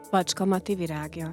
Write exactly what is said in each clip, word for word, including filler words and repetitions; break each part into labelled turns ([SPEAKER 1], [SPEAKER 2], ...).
[SPEAKER 1] Vacska Mati virágja.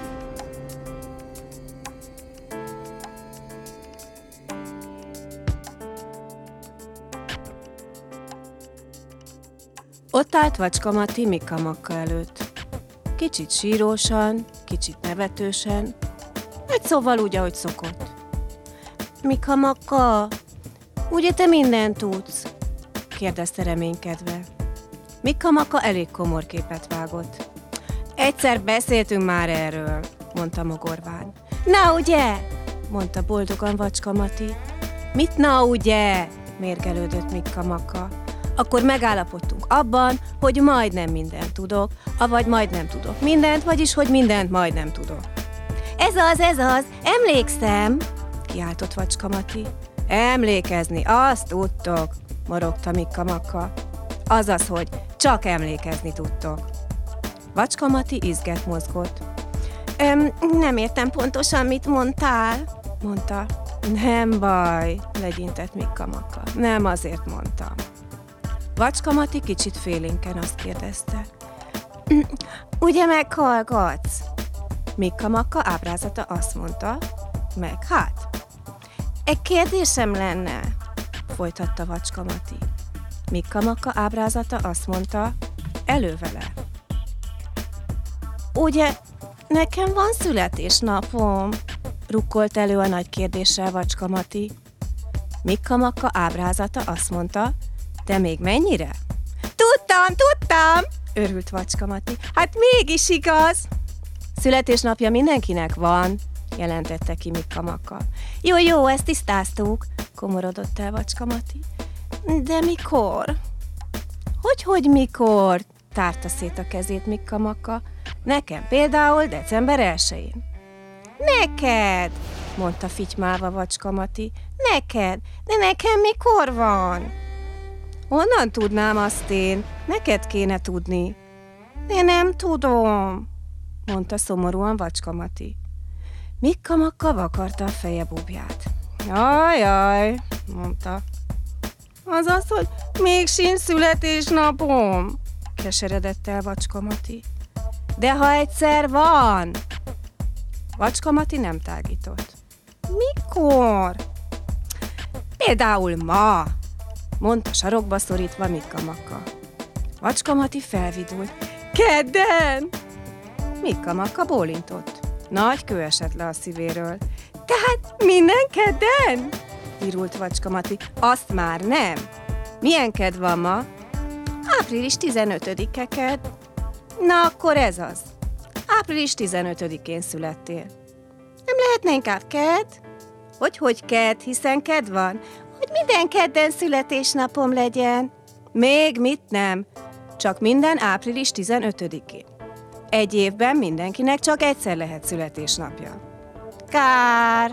[SPEAKER 1] Ott állt Vacska Mati Mikka Makka előtt. Kicsit sírósan, kicsit nevetősen, egy szóval úgy, ahogy szokott. Mikka Makka, ugye te mindent tudsz? Kérdezte reménykedve. Mikka Makka elég komor képet vágott. Egyszer beszéltünk már erről, mondta mogorván. Na ugye? Mondta boldogan Vacska Mati. Mit na ugye? Mérgelődött Mikka Makka. Akkor megállapodtunk abban, hogy majdnem mindent tudok, avagy majdnem tudok mindent, vagyis hogy mindent majdnem tudok. Ez az, ez az, emlékszem, kiáltott Vacska Mati. Emlékezni, azt tudtok, morogta Mikka Makka. Azaz, hogy csak emlékezni tudtok. Vacska Mati izget mozgott. Öm, nem értem pontosan, mit mondtál, mondta. Nem baj, legyintett Mikka Makka. Nem azért mondtam. Vacska Mati kicsit félénken azt kérdezte. Ugye meghallgatsz? Mikka Makka ábrázata azt mondta. Meg hát? Egy kérdésem lenne, folytatta Vacska Mati. Mikka Makka ábrázata azt mondta. Elő vele. Ugye nekem van születésnapom? Rukkolt elő a nagy kérdéssel Vacska Mati. Mikka Makka ábrázata azt mondta. De még mennyire? Tudtam, tudtam! Örült Vacska Mati. Hát mégis igaz! Születésnapja mindenkinek van, jelentette ki Mikka Makka. Jó, jó, ezt tisztáztuk, komorodott el Vacska Mati. De mikor? Hogy-hogy mikor? Tárta szét a kezét Mikka Makka. Nekem például december elsején. Neked, mondta fitymálva Vacska Mati. Neked, de nekem mikor van? Honnan tudnám azt én? Neked kéne tudni. De nem tudom, mondta szomorúan Vacska Mati. Mikka Makka vakarta a feje búbját. Ajaj, mondta. Az az, hogy még sincs születésnapom, keseredett el Vacska Mati. De ha egyszer van? Vacska Mati nem tágított. Mikor? Például ma, mondta sarokba szorítva Mikka Makka. Vacska Mati felvidult. Kedden! Mikka Makka bólintott. Nagy kő esett le a szívéről. Tehát minden kedden? Virult Vacska Mati. Azt már nem. Milyen kedd van ma? április tizenötödike kedd. Na akkor ez az. április tizenötödikén születtél. Nem lehetne inkább kedd? Hogy-hogy kedd, hiszen kedd van? Hogy minden kedden születésnapom legyen. Még mit nem, csak minden április tizenötödikén. Egy évben mindenkinek csak egyszer lehet születésnapja. Kár!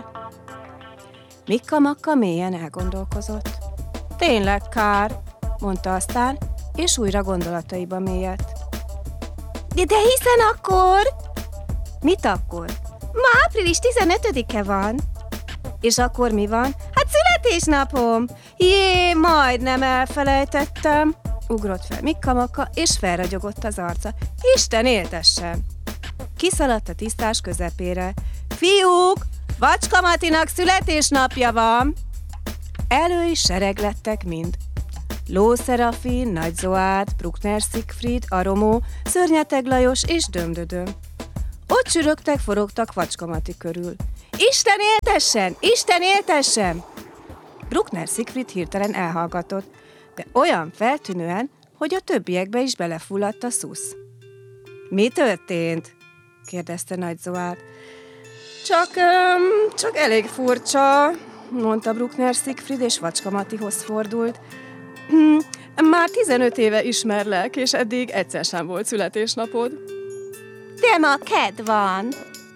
[SPEAKER 1] Mikka Makka mélyen elgondolkozott. Tényleg kár, mondta aztán, és újra gondolataiba mélyedt. De, de hiszen akkor... Mit akkor? Ma április tizenötödike van. És akkor mi van? Hát születésnapom! Jé, majdnem elfelejtettem! Ugrott fel Mikka Makka, és felragyogott az arca. Isten éltessen! Kiszaladt a tisztás közepére. Fiúk, Vacska Matinak születésnapja van! Elő is sereglettek mind. Ló Szerafin, Nagy Zoárd, Bruckner Siegfried, Aromó, Szörnyeteg Lajos és Dömdödöm. Ott sürögtek, forogtak Vacska Mati körül. Isten éltessen! Isten éltessen! Bruckner Siegfried hirtelen elhallgatott, de olyan feltűnően, hogy a többiekbe is belefulladt a szusz. Mi történt? kérdezte Nagy Zoárd. Csak, um, csak elég furcsa, mondta Bruckner Siegfried, és Vacska Matihoz fordult. Hm, már tizenöt éve ismerlek, és eddig egyszer sem volt születésnapod. De ma kedd van.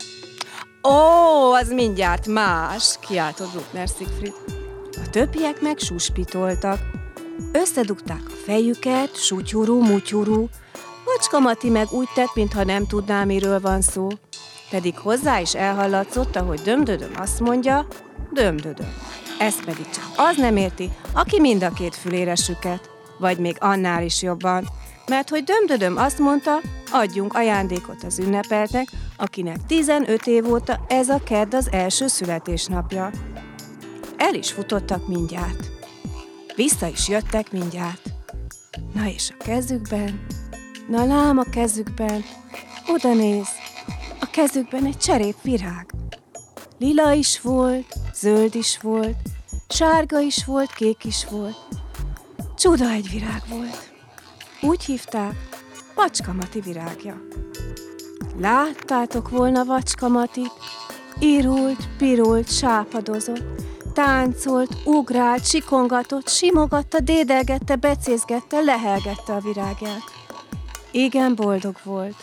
[SPEAKER 1] Ó, az mindjárt más, kiáltott Bruckner Siegfried. A többiek meg suspitoltak. Összedugták a fejüket, sutyurú, mutyurú. Vacska Mati meg úgy tett, mintha nem tudná, miről van szó. Pedig hozzá is elhallatszott, ahogy Dömdödöm azt mondja, Dömdödöm. Ezt pedig csak az nem érti, aki mind a két fülére süket, vagy még annál is jobban. Mert hogy Dömdödöm azt mondta, adjunk ajándékot az ünnepeltnek, akinek tizenöt év óta ez a kedd az első születésnapja. El is futottak mindjárt. Vissza is jöttek mindjárt. Na és a kezükben, na lám a kezükben, oda néz, a kezükben egy cserépvirág. Lila is volt, zöld is volt, sárga is volt, kék is volt. Csuda egy virág volt. Úgy hívták, Vacska Mati virágja. Láttátok volna Vacska Matit? Irult, pirult, sápadozott, táncolt, ugrált, sikongatott, simogatta, dédelgette, becézgette, lehelgette a virágját. Igen boldog volt.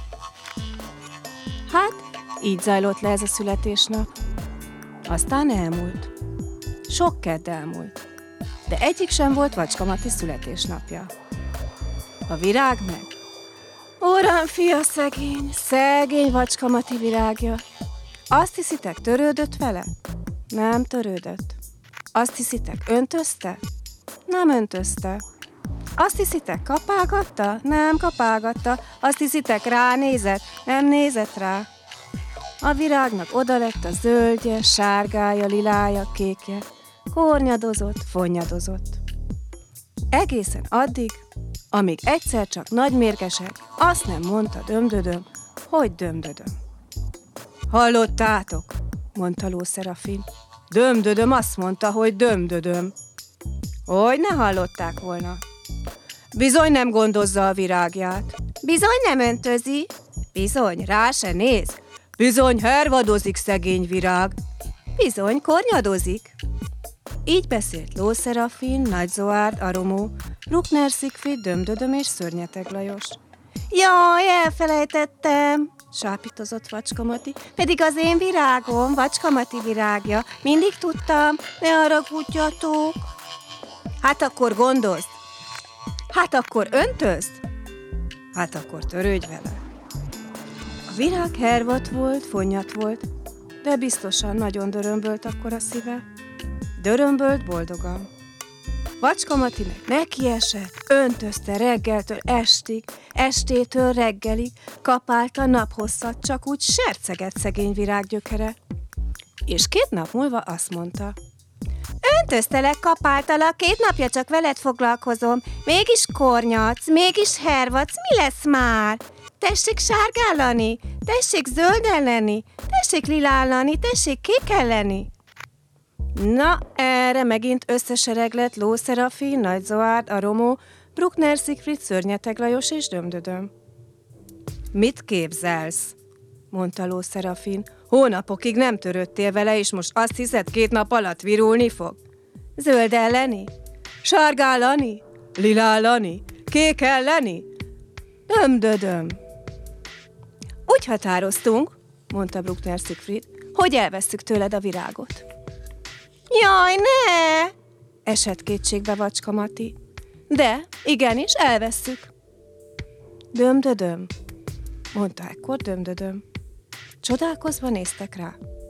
[SPEAKER 1] Hát, így zajlott le ez a születésnap. Aztán elmúlt. Sok kedd elmúlt. De egyik sem volt Vacska Mati születésnapja. A virág meg. Uram, fia szegény, szegény Vacska Mati virágja. Azt hiszitek, törődött vele? Nem törődött. Azt hiszitek, öntözte? Nem öntözte. Azt hiszitek, kapálgatta? Nem kapálgatta. Azt hiszitek, ránézett? Nem nézett rá. A virágnak oda lett a zöldje, sárgája, lilája, kékje. Kornyadozott, fonnyadozott. Egészen addig, amíg egyszer csak nagy mérgesek azt nem mondta dömdödöm, hogy dömdödöm. Hallottátok? Mondta Ló Szerafin. Dömdödöm azt mondta, hogy dömdödöm. Hogy ne hallották volna? Bizony nem gondozza a virágját. Bizony nem öntözi. Bizony rá se néz. Bizony hervadozik szegény virág. Bizony kornyadozik. Így beszélt Ló Szerafin, Nagy Zoárd, Aromó, Bruckner Siegfried, Dömdödöm és Szörnyeteg Lajos. Jaj, elfelejtettem, sápítozott Vacska Mati, pedig az én virágom, Vacska Mati virágja. Mindig tudtam, ne haragudjatok. Hát akkor gondozd. Hát akkor öntözd. Hát akkor törődj vele. A virág hervadt volt, fonnyat volt, de biztosan nagyon dörömbölt akkor a szíve. Dörömbölt boldogan. Vacska Mati meg nekiesett, öntözte reggeltől estig, estétől reggelig, kapálta naphosszat, csak úgy sercegett szegény virággyökere. És két nap múlva azt mondta: öntöztelek, kapáltalak, két napja csak veled foglalkozom, mégis kornyadsz, mégis hervadsz, mi lesz már? Tessék sárgállani, tessék zöldelleni, tessék lilállani, tessék kékelleni. Na, erre megint összesereglett Ló Szerafin, Nagy Zoárd, Aromó, Bruckner Siegfried, Szörnyeteg Lajos és Dömdödöm. Mit képzelsz? Mondta Ló Szerafin. Hónapokig nem törődtél vele, és most azt hiszed, két nap alatt virulni fog? Zöldelleni? Sárgállani? Lilállani? Kékelleni? Dömdödöm. Úgy határoztunk, mondta Bruckner Siegfried, hogy elvesszük tőled a virágot. Jaj, ne! Esett kétségbe Vacska Mati. De, igenis, elvesszük. Dömdödöm, mondta ekkor Dömdödöm. Csodálkozva néztek rá.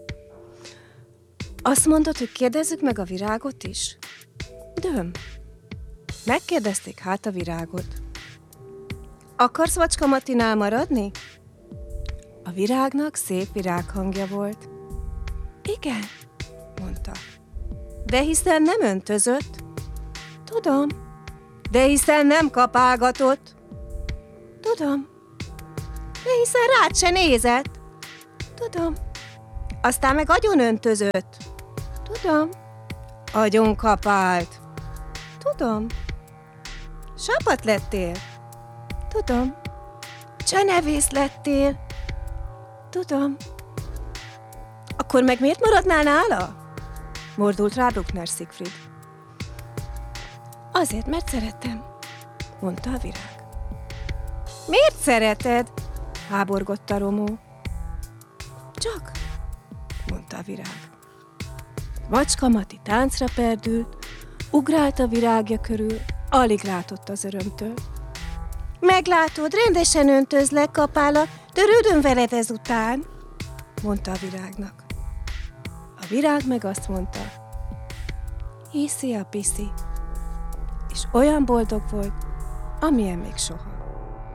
[SPEAKER 1] Azt mondod, hogy kérdezzük meg a virágot is? Döm. Megkérdezték hát a virágot. Akarsz Vacska Matinál maradni? A virágnak szép virághangja volt. Igen, mondta. De hiszen nem öntözött. Tudom. De hiszen nem kapálgatott. Tudom. De hiszen rád se nézett. Tudom. Aztán meg agyon öntözött. Tudom. Agyon kapált. Tudom. Sapat lettél. Tudom. Csenevész lettél. Tudom. Akkor meg miért maradnál nála? Mordult rá Bruckner Siegfried. Azért, mert szeretem, mondta a virág. Miért szereted? Háborgott Aromó. Csak, mondta a virág. Vacska Mati táncra perdült, ugrált a virágja körül, alig látott az örömtől. Meglátod, rendesen öntözlek, kapálak, törődöm veled ezután, mondta a virágnak. A virág meg azt mondta: hiszi a piszi, és olyan boldog volt, amilyen még soha.